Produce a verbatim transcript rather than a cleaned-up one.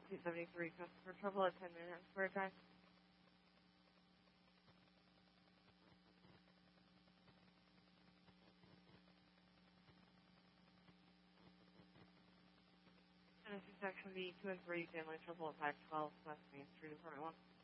two seventy-three, customer trouble at ten minutes for a time. Tennessee Section B, two and three, family trouble at five twelve, West Main Street, apartment one.